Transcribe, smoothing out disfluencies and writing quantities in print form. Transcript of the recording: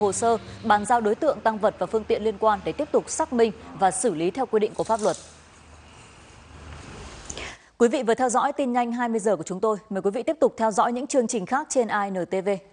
hồ sơ, bàn giao đối tượng, tang vật và phương tiện liên quan để tiếp tục xác minh và xử lý theo quy định của pháp luật. Quý vị vừa theo dõi tin nhanh 20 giờ của chúng tôi. Mời quý vị tiếp tục theo dõi những chương trình khác trên INTV.